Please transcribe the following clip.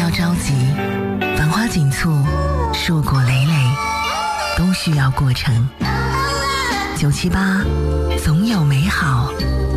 要着急，繁花锦簇，硕果累累，都需要过程。978总有美好